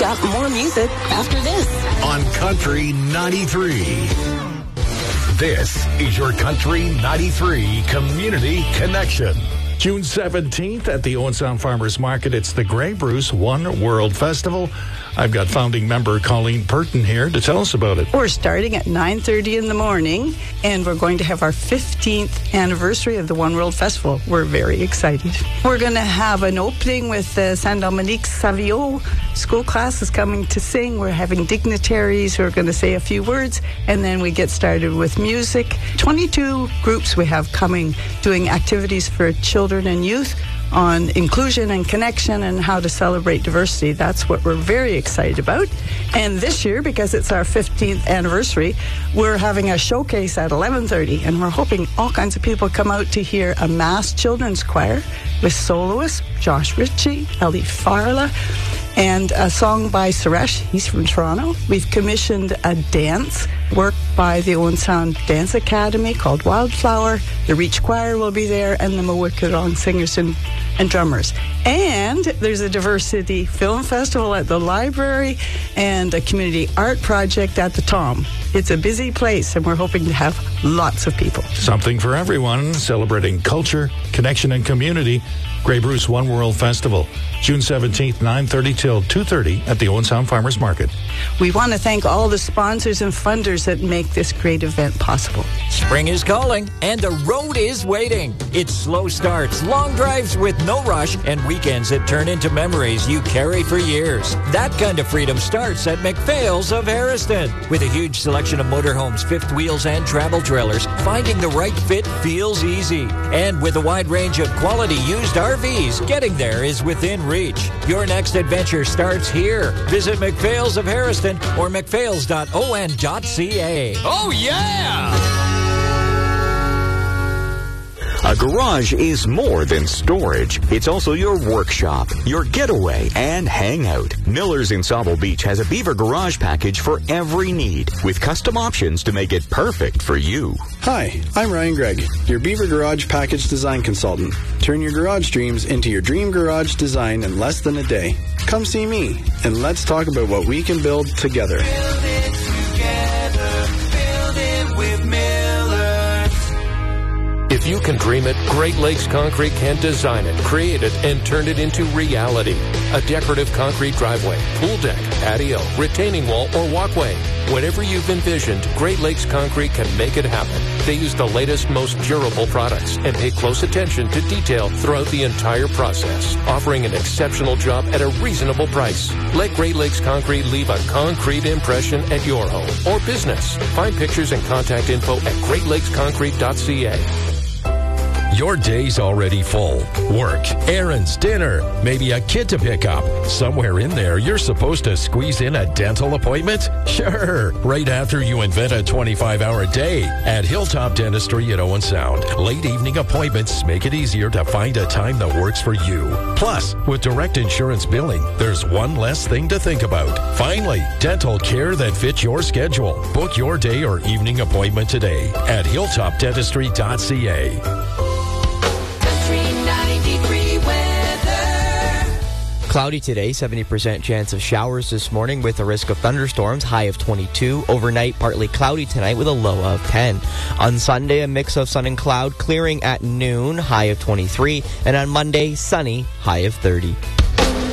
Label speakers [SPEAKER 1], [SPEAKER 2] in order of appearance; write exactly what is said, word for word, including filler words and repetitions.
[SPEAKER 1] got more music after this.
[SPEAKER 2] On Country ninety-three. This is your Country ninety-three Community Connection. June seventeenth at the Owen Sound Farmers Market, it's the Grey Bruce One World Festival. I've got founding member Colleen Purton here to tell us about it.
[SPEAKER 3] We're starting at nine thirty in the morning, and we're going to have our fifteenth anniversary of the One World Festival. We're very excited. We're going to have an opening with the Saint Dominique Savio school class is coming to sing. We're having dignitaries who are going to say a few words, and then we get started with music. twenty-two groups we have coming, doing activities for children and youth on inclusion and connection and how to celebrate diversity. That's what we're very excited about. And this year, because it's our fifteenth anniversary, we're having a showcase at eleven thirty, and we're hoping all kinds of people come out to hear a mass children's choir with soloists Josh Ritchie, Ellie Farla, and a song by Suresh. He's from Toronto. We've commissioned a dance work by the Owen Sound Dance Academy called Wildflower. The Reach Choir will be there, and the Mawikadong singers and, and drummers. And there's a diversity film festival at the library and a community art project at the Tom. It's a busy place, and we're hoping to have lots of people.
[SPEAKER 2] Something for everyone, celebrating culture, connection, and community. Grey Bruce One World Festival, June seventeenth, nine thirty till two thirty at the Owen Sound Farmers Market.
[SPEAKER 3] We want to thank all the sponsors and funders that make this great event possible.
[SPEAKER 4] Spring is calling, and the road is waiting. It's slow starts, long drives with no rush, and weekends that turn into memories you carry for years. That kind of freedom starts at McPhail's of Harrison. With a huge selection of motorhomes, fifth wheels, and travel trailers, finding the right fit feels easy. And with a wide range of quality used R Vs, getting there is within reach. Your next adventure starts here. Visit McPhail's of Harrison or mcphails dot o n dot c a.
[SPEAKER 5] Oh, yeah!
[SPEAKER 6] A garage is more than storage. It's also your workshop, your getaway, and hangout. Miller's in Sauble Beach has a Beaver Garage package for every need, with custom options to make it perfect for you.
[SPEAKER 7] Hi, I'm Ryan Gregg, your Beaver Garage package design consultant. Turn your garage dreams into your dream garage design in less than a day. Come see me, and let's talk about what we can build together.
[SPEAKER 8] Build it together. Build it with Millers.
[SPEAKER 5] If you can dream it, Great Lakes Concrete can design it, create it, and turn it into reality. A decorative concrete driveway, pool deck, patio, retaining wall, or walkway. Whatever you've envisioned, Great Lakes Concrete can make it happen. They use the latest, most durable products and pay close attention to detail throughout the entire process, offering an exceptional job at a reasonable price. Let Great Lakes Concrete leave a concrete impression at your home or business. Find pictures and contact info at great lakes concrete dot c a.
[SPEAKER 9] Your day's already full. Work, errands, dinner, maybe a kid to pick up. Somewhere in there, you're supposed to squeeze in a dental appointment? Sure, right after you invent a twenty-five hour day. At Hilltop Dentistry at Owen Sound, late evening appointments make it easier to find a time that works for you. Plus, with direct insurance billing, there's one less thing to think about. Finally, dental care that fits your schedule. Book your day or evening appointment today at hilltop dentistry dot c a.
[SPEAKER 10] Cloudy today, seventy percent chance of showers this morning with a risk of thunderstorms, high of twenty-two. Overnight, partly cloudy tonight with a low of ten. On Sunday, a mix of sun and cloud, clearing at noon, high of twenty-three. And on Monday, sunny, high of thirty.